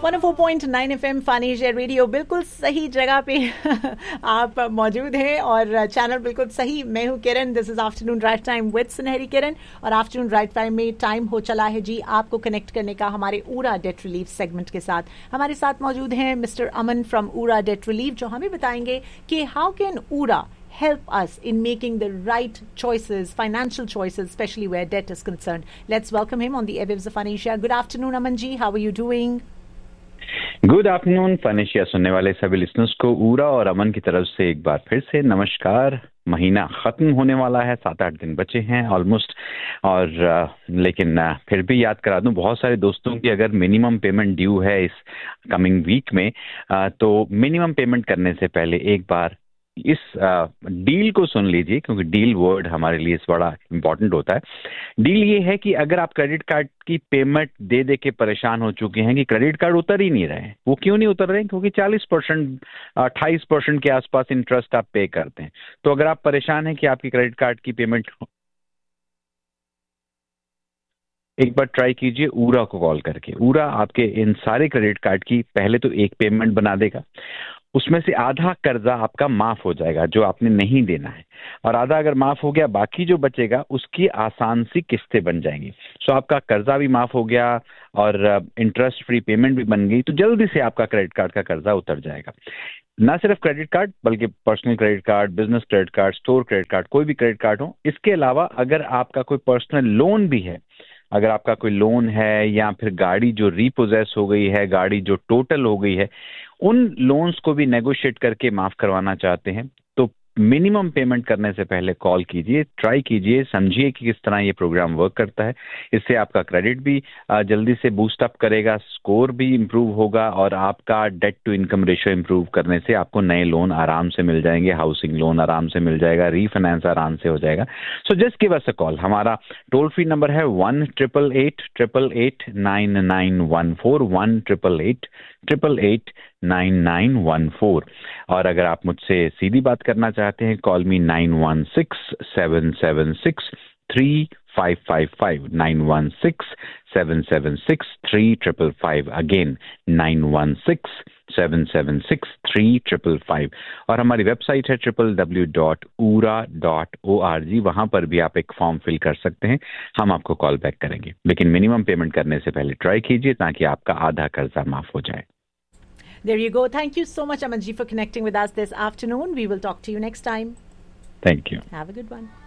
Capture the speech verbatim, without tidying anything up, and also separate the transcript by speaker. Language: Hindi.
Speaker 1: One O four point nine F M फानिश radio बिल्कुल सही जगह पे आप मौजूद हैं और चैनल बिल्कुल सही। मैं हूँ किरण, this is afternoon drive time with सुनहरी किरण और आफ्टरनून ड्राइव टाइम में टाइम हो चला है जी आपको कनेक्ट करने का हमारे ऊरा डेट रिलीफ सेगमेंट के साथ। हमारे साथ मौजूद हैं mister Aman from ऊरा date relief, जो हमें बताएंगे कि how can ऊरा help us in making the right choices, financial choices, especially where debt is concerned. Let's welcome him on the airwaves of Fanisha. Good afternoon, Amanji. How are you doing?
Speaker 2: Good afternoon फनिशिया सुनने वाले सभी लिसनर्स को ऊरा और अमन की तरफ से एक बार फिर से नमस्कार। महीना खत्म होने वाला है, सात आठ दिन बचे हैं ऑलमोस्ट, और आ, लेकिन आ, फिर भी याद करा दूं बहुत सारे दोस्तों की अगर मिनिमम पेमेंट ड्यू है इस कमिंग वीक में, आ, तो मिनिमम पेमेंट करने से पहले एक बार इस डील को सुन लीजिए, क्योंकि डील वर्ड हमारे लिए इस बड़ा इंपॉर्टेंट होता है। डील ये है कि अगर आप क्रेडिट कार्ड की पेमेंट दे दे के परेशान हो चुके हैं कि क्रेडिट कार्ड उतर ही नहीं रहे हैं, वो क्यों नहीं उतर रहे हैं? क्योंकि चालीस परसेंट अट्ठाईस परसेंट के आसपास इंटरेस्ट आप पे करते हैं। तो अगर आप परेशान हैं कि आपकी क्रेडिट कार्ड की पेमेंट, एक बार ट्राई कीजिए ऊरा को कॉल करके। ऊरा आपके इन सारे क्रेडिट कार्ड की पहले तो एक पेमेंट बना देगा, उसमें से आधा कर्जा आपका माफ हो जाएगा जो आपने नहीं देना है, और आधा अगर माफ हो गया बाकी जो बचेगा उसकी आसान सी किस्तें बन जाएंगी। सो आपका कर्जा भी माफ हो गया और इंटरेस्ट फ्री पेमेंट भी बन गई, तो जल्दी से आपका क्रेडिट कार्ड का कर्जा उतर जाएगा। ना सिर्फ क्रेडिट कार्ड बल्कि personal credit card, business credit card, store credit card, कोई भी क्रेडिट कार्ड हो। इसके अलावा अगर आपका कोई पर्सनल लोन भी है, अगर आपका कोई लोन है या फिर गाड़ी जो रीपोजेस हो गई है, गाड़ी जो टोटल हो गई है, उन लोन्स को भी नेगोशिएट करके माफ करवाना चाहते हैं, तो मिनिमम पेमेंट करने से पहले कॉल कीजिए, ट्राई कीजिए, समझिए कि किस तरह ये प्रोग्राम वर्क करता है। इससे आपका क्रेडिट भी जल्दी से बूस्ट अप करेगा, स्कोर भी इम्प्रूव होगा, और आपका date to income ratio improve करने से आपको नए लोन आराम से मिल जाएंगे, हाउसिंग लोन आराम से मिल जाएगा, रीफाइनेंस आराम से हो जाएगा। So just give us a call. हमारा टोल फ्री नंबर है one triple eight triple eight nine nine one four, one triple eight triple eight nine nine one four. और अगर आप मुझसे सीधी बात करना चाहते हैं, call me nine one six seven seven six three five five five, nine one six seven seven six three triple five, again nine one six seven seven six three triple five. और हमारी वेबसाइट है triple W dot ऊरा dot O R G, वहां पर भी आप एक फॉर्म फिल कर सकते हैं, हम आपको कॉल बैक करेंगे। लेकिन मिनिमम पेमेंट करने से पहले ट्राई कीजिए ताकि आपका आधा कर्जा माफ हो जाए।
Speaker 1: There you go. Thank you so much, Amanji, for connecting with us this afternoon. We will talk to you next time.
Speaker 2: Thank you.
Speaker 1: Have a good one.